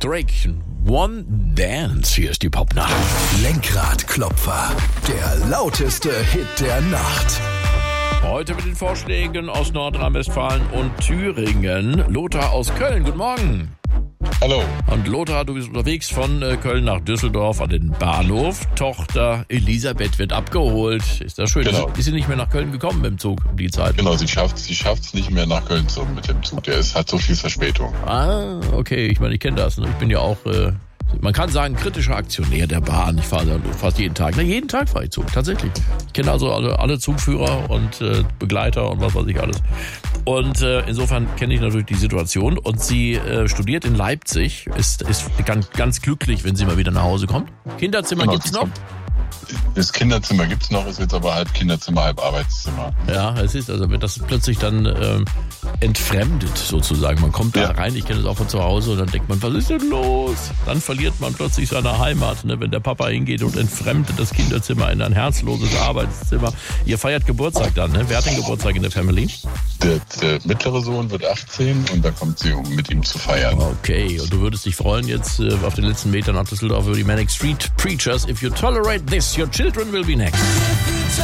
Drake, One Dance. Hier ist die Popnacht. Lenkradklopfer, der lauteste Hit der Nacht. Heute mit den Vorschlägen aus Nordrhein-Westfalen und Thüringen. Lothar aus Köln, guten Morgen. Hallo. Und Lothar, du bist unterwegs von Köln nach Düsseldorf an den Bahnhof. Tochter Elisabeth wird abgeholt. Ist das schön? Genau. Ist sie nicht mehr nach Köln gekommen mit dem Zug um die Zeit? Genau, sie schafft's nicht mehr nach Köln mit dem Zug. Hat so viel Verspätung. Ah, okay. Ich meine, ich kenne das. Ne? Ich bin ja auch, man kann sagen, kritischer Aktionär der Bahn. Ich fahre fast jeden Tag. Jeden Tag fahre ich Zug, tatsächlich. Ich kenne also alle Zugführer und Begleiter und was weiß ich alles. Und insofern kenne ich natürlich die Situation. Und sie studiert in Leipzig, ist ganz glücklich, wenn sie mal wieder nach Hause kommt. Kinderzimmer gibt's noch? Das Kinderzimmer gibt's noch, ist jetzt aber halb Kinderzimmer, halb Arbeitszimmer. Ja, es ist, also wird das plötzlich dann entfremdet sozusagen. Man kommt da rein, ich kenne das auch von zu Hause und dann denkt man, was ist denn los? Dann verliert man plötzlich seine Heimat, ne? Wenn der Papa hingeht und entfremdet das Kinderzimmer in ein herzloses Arbeitszimmer. Ihr feiert Geburtstag dann, ne? Wer hat den Geburtstag in der Family? Der mittlere Sohn wird 18 und da kommt sie, um mit ihm zu feiern. Okay, und du würdest dich freuen jetzt auf den letzten Metern nach Düsseldorf über die Manic Street Preachers. If you tolerate this, your children will be next.